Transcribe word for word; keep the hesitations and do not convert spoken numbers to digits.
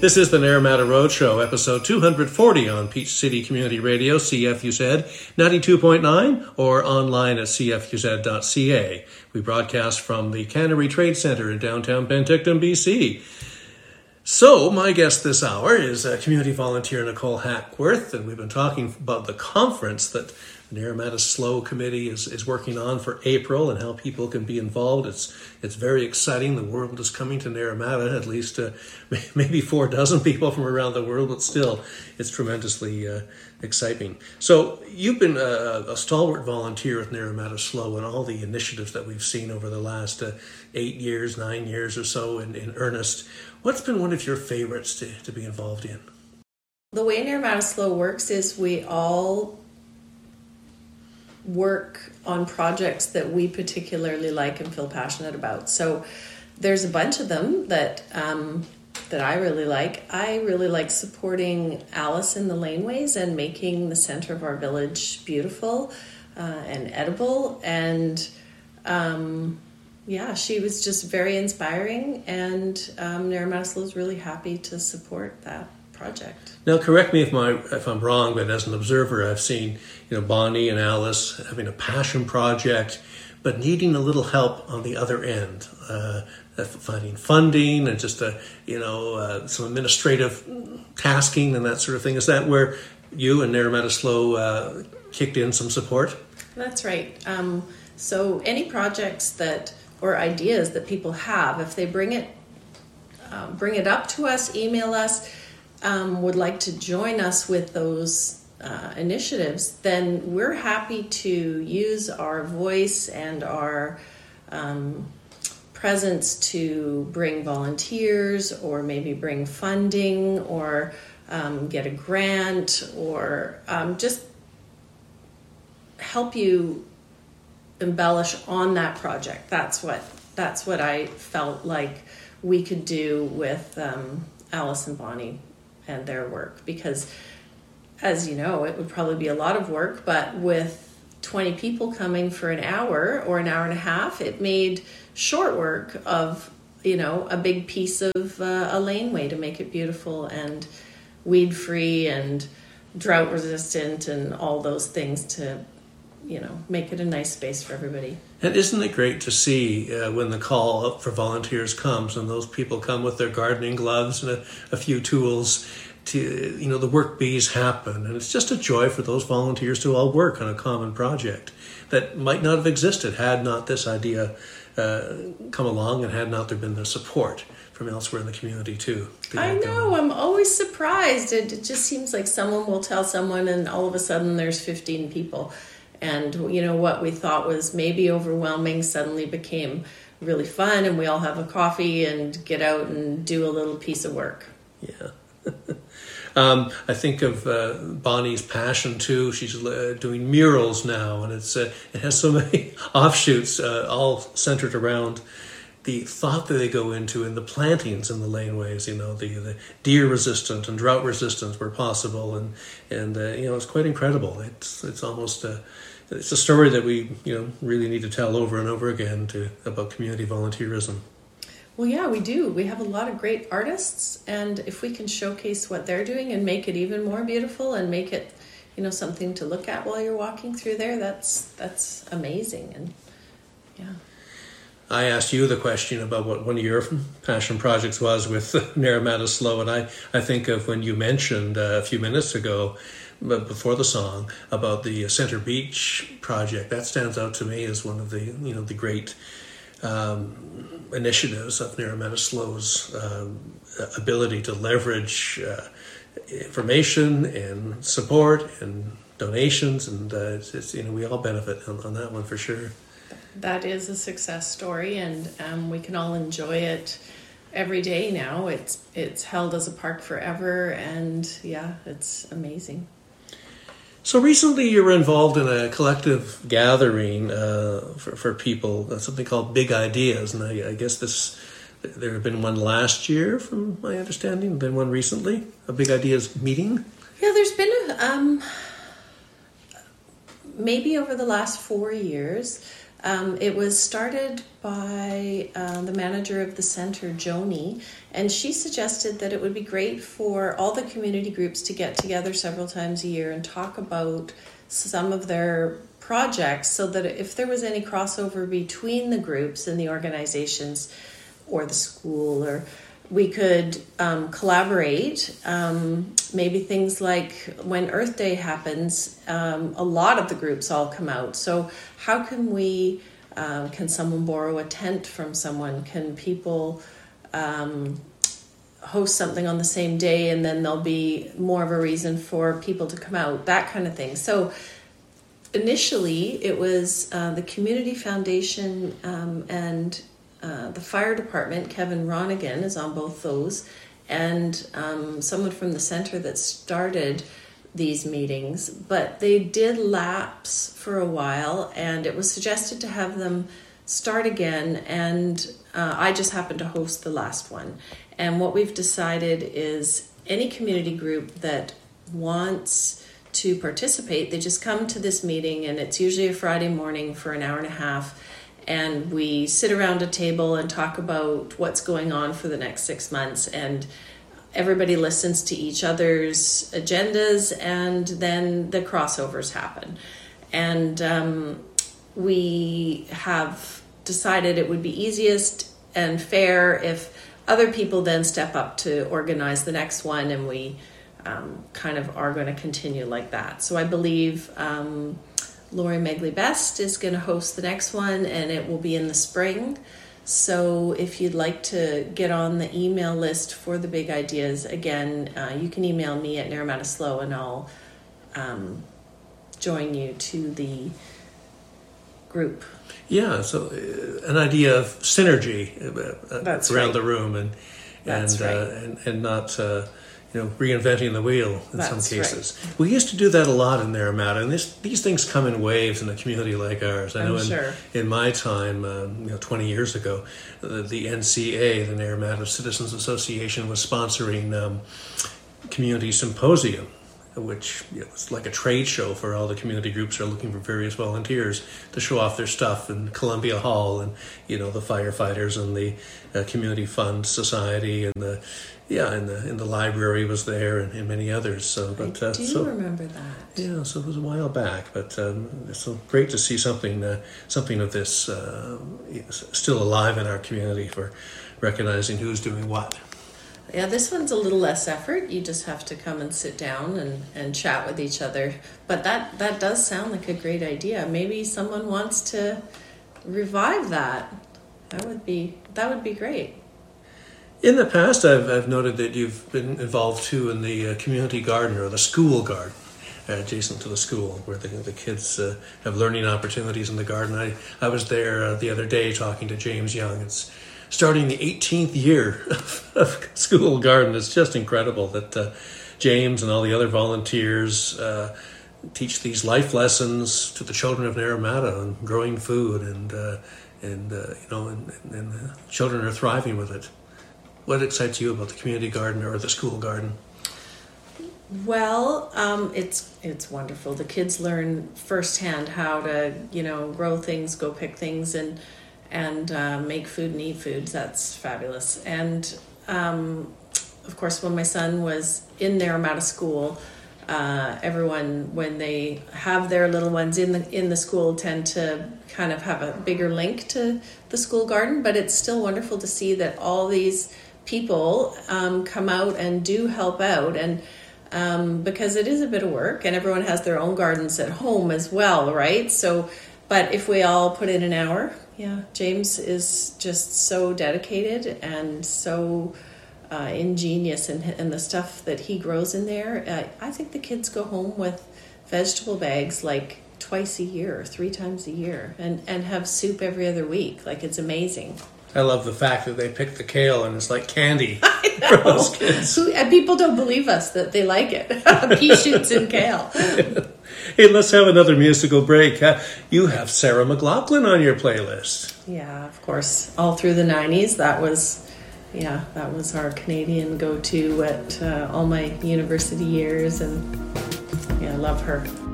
This is the Naramata Roadshow, episode two hundred forty on Peach City Community Radio, C F U Z ninety-two point nine, or online at c f u z dot c a. We broadcast from the Cannery Trade Centre in downtown Penticton, B C. So, my guest this hour is uh, community volunteer Nicole Hackworth, and we've been talking about the conference that the Naramata Slow Committee is, is working on for April and how people can be involved. It's it's very exciting. The world is coming to Naramata, at least uh, maybe four dozen people from around the world, but still, it's tremendously uh, exciting. So you've been a, a stalwart volunteer with Naramata Slow and all the initiatives that we've seen over the last uh, eight years, nine years or so in, in earnest. What's been one of your favorites to, to be involved in? The way Naramata Slow works is we all work on projects that we particularly like and feel passionate about. So there's a bunch of them that um, that I really like. I really like supporting Alice in the laneways and making the center of our village beautiful uh, and edible. And um, yeah, she was just very inspiring, and um, Naramata Slow is really happy to support that project. Now, correct me if my if I'm wrong, but as an observer, I've seen you know Bonnie and Alice having a passion project, but needing a little help on the other end, uh, finding funding and just a you know uh, some administrative tasking and that sort of thing. Is that where you and Naramata Slow uh, kicked in some support? That's right. Um, so any projects that or ideas that people have, if they bring it uh, bring it up to us, email us. Um, would like to join us with those uh, initiatives, then we're happy to use our voice and our um, presence to bring volunteers, or maybe bring funding, or um, get a grant, or um, just help you embellish on that project. That's what that's what I felt like we could do with um, Alice and Bonnie and their work, because as you know, it would probably be a lot of work, but with twenty people coming for an hour or an hour and a half, it made short work of you know a big piece of uh, a laneway to make it beautiful and weed free and drought resistant and all those things to you know make it a nice space for everybody. And isn't it great to see uh, when the call up for volunteers comes and those people come with their gardening gloves and a, a few tools to, you know, the work bees happen. And it's just a joy for those volunteers to all work on a common project that might not have existed had not this idea uh, come along and had not there been the support from elsewhere in the community too. I know, going. I'm always surprised. It, it just seems like someone will tell someone and all of a sudden there's fifteen people. And, you know, what we thought was maybe overwhelming suddenly became really fun, and we all have a coffee and get out and do a little piece of work. Yeah. um, I think of uh, Bonnie's passion, too. She's uh, doing murals now, and it's uh, it has so many offshoots, uh, all centered around the thought that they go into in the plantings in the laneways, you know, the, the deer resistant and drought resistant where possible. And, and uh, you know, it's quite incredible. It's it's almost a, it's a story that we, you know, really need to tell over and over again to about community volunteerism. Well, yeah, we do. We have a lot of great artists, and if we can showcase what they're doing and make it even more beautiful and make it, you know, something to look at while you're walking through there, that's that's amazing. And yeah. I asked you the question about what one of your passion projects was with Naramata Slow, and I, I think of when you mentioned uh, a few minutes ago, but before the song, about the Center Beach project. That stands out to me as one of the you know the great um, initiatives of Naramata Slow's um, ability to leverage uh, information and support and donations, and uh, it's, it's you know we all benefit on, on that one for sure. That is a success story, and um, we can all enjoy it every day now. It's it's held as a park forever, and yeah, it's amazing. So recently you were involved in a collective gathering uh, for, for people, uh, something called Big Ideas, and I, I guess this there had been one last year, from my understanding, then one recently, a Big Ideas meeting? Yeah, there's been a, um, maybe over the last four years, Um, it was started by uh, the manager of the center, Joni, and she suggested that it would be great for all the community groups to get together several times a year and talk about some of their projects, so that if there was any crossover between the groups and the organizations or the school, or we could um, collaborate. Um, maybe things like when Earth Day happens, um, a lot of the groups all come out. So how can we, um, can someone borrow a tent from someone? Can people um, host something on the same day, and then there'll be more of a reason for people to come out, that kind of thing. So initially it was uh, the Community Foundation um, and Uh, the fire department. Kevin Ronigan is on both those, and um, someone from the center that started these meetings, but they did lapse for a while, and it was suggested to have them start again, and uh, I just happened to host the last one. And what we've decided is any community group that wants to participate, they just come to this meeting, and it's usually a Friday morning for an hour and a half, and we sit around a table and talk about what's going on for the next six months. And everybody listens to each other's agendas, and then the crossovers happen. And um, we have decided it would be easiest and fair if other people then step up to organize the next one, and we um, kind of are going to continue like that. So I believe Um, Lori Megley Best is going to host the next one, and it will be in the spring. So if you'd like to get on the email list for the big ideas, again, uh, you can email me at Naramata Slow, and I'll um, join you to the group. Yeah, so uh, an idea of synergy uh, That's around right. the room, and That's and, right. uh, and and not uh, you know, reinventing the wheel in That's some cases. right. We used to do that a lot in Naramata, and this, these things come in waves in a community like ours. I I'm know in, sure. in my time, um, you know, twenty years ago, the, the N C A, the Naramata Citizens Association, was sponsoring um, community symposium, which, you know, it's like a trade show for all the community groups that are looking for various volunteers to show off their stuff in Columbia Hall, and, you know, the firefighters and the uh, Community Fund Society, and the yeah, and the in the library was there, and, and many others. So, but I uh, do so, remember that. yeah, so it was a while back, but um, it's so great to see something uh, something of this uh, still alive in our community for recognizing who's doing what. Yeah, this one's a little less effort. You just have to come and sit down and, and chat with each other. But that, that does sound like a great idea. Maybe someone wants to revive that. That would be that would be great. In the past, I've, I've noted that you've been involved too in the uh, community garden, or the school garden, uh, adjacent to the school, where the, the kids uh, have learning opportunities in the garden. I, I was there uh, the other day talking to James Young. It's starting the eighteenth year of, of school garden. It's just incredible that uh, James and all the other volunteers uh, teach these life lessons to the children of Naramata on growing food, and uh, and uh, you know, and, and uh, children are thriving with it. What excites you about the community garden or the school garden? Well, um, it's it's wonderful. The kids learn firsthand how to, you know, grow things, go pick things, and and uh, make food and eat foods. That's fabulous. And um, of course, when my son was in Naramata school, uh, everyone, when they have their little ones in the in the school, tend to kind of have a bigger link to the school garden. But it's still wonderful to see that all these people um, come out and do help out, and um, because it is a bit of work, and everyone has their own gardens at home as well, right? So, but if we all put in an hour, yeah, James is just so dedicated and so uh, ingenious in, in the stuff that he grows in there. Uh, I think the kids go home with vegetable bags like twice a year, three times a year, and, and have soup every other week. Like, it's amazing. I love the fact that they pick the kale and it's like candy for those kids. And people don't believe us that they like it. Pea shoots and kale. Hey, let's have another musical break. Uh, you have Sarah McLachlan on your playlist. Yeah, of course. All through the nineties, that was, yeah, that was our Canadian go-to at uh, all my university years. And yeah, I love her.